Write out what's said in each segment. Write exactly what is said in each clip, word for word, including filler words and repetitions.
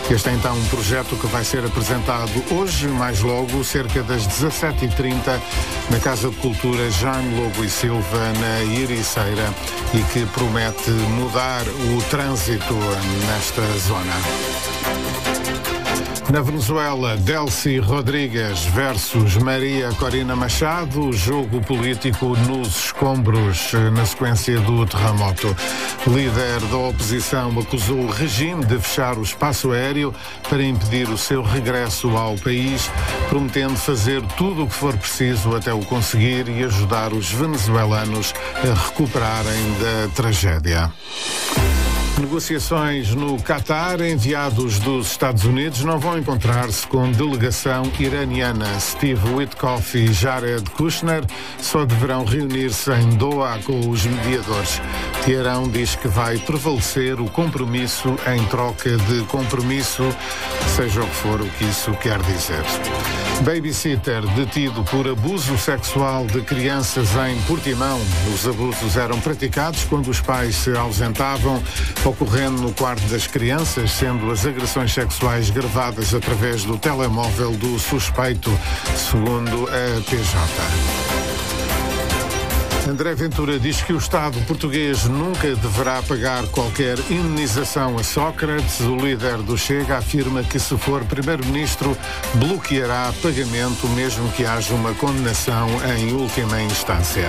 Este é então um projeto que vai ser apresentado hoje, mais logo, cerca das dezassete e trinta, na Casa de Cultura Jaime Lobo e Silva, na Ericeira, e que promete mudar o trânsito nesta zona. Na Venezuela, Delcy Rodrigues versus Maria Corina Machado, jogo político nos escombros na sequência do terremoto. O líder da oposição acusou o regime de fechar o espaço aéreo para impedir o seu regresso ao país, prometendo fazer tudo o que for preciso até o conseguir e ajudar os venezuelanos a recuperarem da tragédia. Negociações no Catar. Enviados dos Estados Unidos não vão encontrar-se com delegação iraniana. Steve Witkoff e Jared Kushner só deverão reunir-se em Doha com os mediadores. Teherão diz que vai prevalecer o compromisso em troca de compromisso, seja o que for o que isso quer dizer. Babysitter detido por abuso sexual de crianças em Portimão. Os abusos eram praticados quando os pais se ausentavam, ocorrendo no quarto das crianças, sendo as agressões sexuais gravadas através do telemóvel do suspeito, segundo a P J. André Ventura diz que o Estado português nunca deverá pagar qualquer indenização a Sócrates. O líder do Chega afirma que, se for primeiro-ministro, bloqueará pagamento mesmo que haja uma condenação em última instância.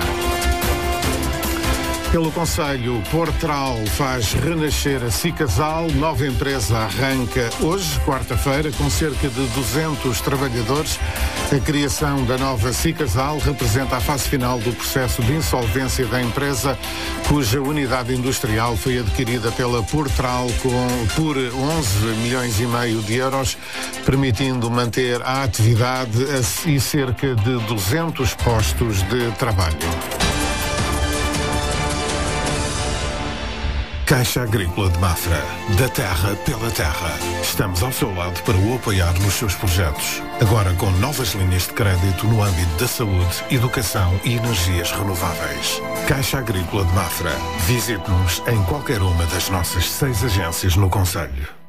Pelo Conselho, Portral faz renascer a Cicasal. Nova empresa arranca hoje, quarta-feira, com cerca de duzentos trabalhadores. A criação da nova Cicasal representa a fase final do processo de insolvência da empresa, cuja unidade industrial foi adquirida pela Portral com, por onze milhões e meio de euros, permitindo manter a atividade e cerca de duzentos postos de trabalho. Caixa Agrícola de Mafra, da terra pela terra. Estamos ao seu lado para o apoiar nos seus projetos. Agora com novas linhas de crédito no âmbito da saúde, educação e energias renováveis. Caixa Agrícola de Mafra. Visite-nos em qualquer uma das nossas seis agências no concelho.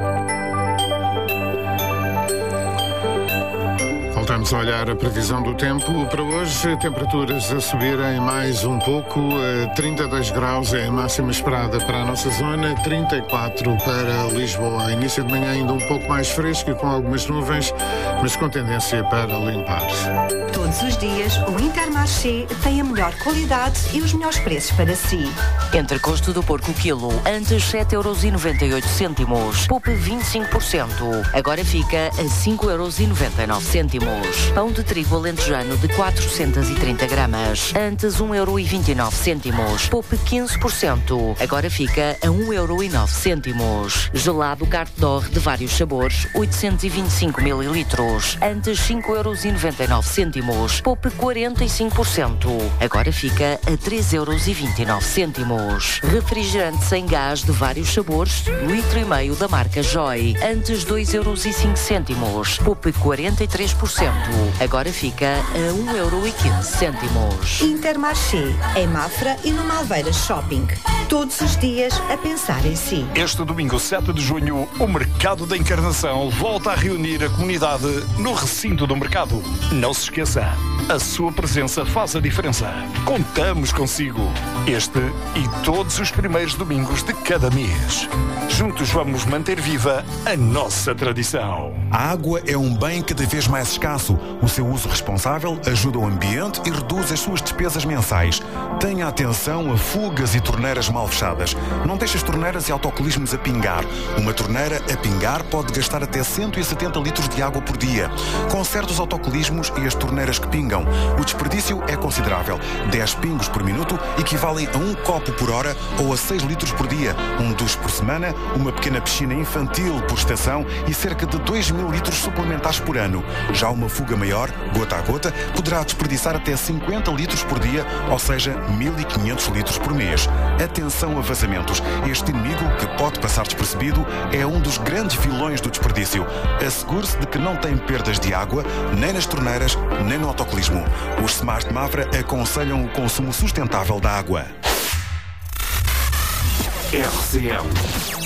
Voltamos a olhar a previsão do tempo para hoje. Temperaturas a subirem mais um pouco. trinta e dois graus é a máxima esperada para a nossa zona, trinta e quatro para Lisboa. Início de manhã ainda um pouco mais fresco e com algumas nuvens, mas com tendência para limpar. Todos os dias, o Intermarché tem a melhor qualidade e os melhores preços para si. Entrecosto do porco quilo, antes sete euros e noventa e oito cêntimos. Poupe vinte e cinco por cento. Agora fica a cinco euros e noventa e nove cêntimos. Pão de trigo alentejano de quatrocentos e trinta gramas. Antes um euro e vinte e nove cêntimos. Poupe quinze por cento. Agora fica a um euro e nove cêntimos. Gelado Carte d'Or de vários sabores, oitocentos e vinte e cinco mililitros. Antes cinco euros e noventa e nove cêntimos. Poupe quarenta e cinco por cento. Agora fica a três euros e vinte e nove cêntimos. Refrigerante sem gás de vários sabores, litro e meio da marca Joy. Antes dois euros e cinco cêntimos. Poupe quarenta e três por cento. Agora fica a um euro e quinze cêntimos. Intermarché, em Mafra e no Malveira Shopping. Todos os dias a pensar em si. Este domingo, sete de junho, o Mercado da Encarnação volta a reunir a comunidade no recinto do mercado. Não se esqueça, a sua presença faz a diferença. Contamos consigo. Este e todos os primeiros domingos de cada mês. Juntos vamos manter viva a nossa tradição. A água é um bem cada vez mais escasso. O seu uso responsável ajuda o ambiente e reduz as suas despesas mensais. Tenha atenção a fugas e torneiras mal fechadas. Não deixe as torneiras e autocolismos a pingar. Uma torneira a pingar pode gastar até cento e setenta litros de água por dia. Conserte os autocolismos e as torneiras que pingam. O desperdício é considerável. dez pingos por minuto equivalem a um copo por hora ou a seis litros por dia. Um duche por semana, uma pequena piscina infantil por estação e cerca de dois mil litros suplementares por ano. Já uma fuga maior, gota a gota, poderá desperdiçar até cinquenta litros por dia, ou seja, mil e quinhentos litros por mês. Atenção a vazamentos. Este inimigo, que pode passar despercebido, é um dos grandes vilões do desperdício. Assegure-se de que não tem perdas de água, nem nas torneiras, nem no autocolismo. Os Smart Mafra aconselham o consumo sustentável da água. R C M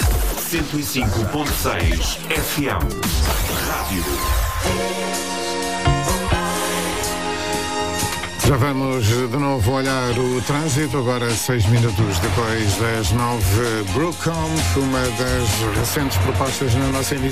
cento e cinco ponto seis F M. Rádio. Já vamos de novo olhar o trânsito, agora seis minutos depois das nove. Brookcombe, uma das recentes propostas na nossa emissão.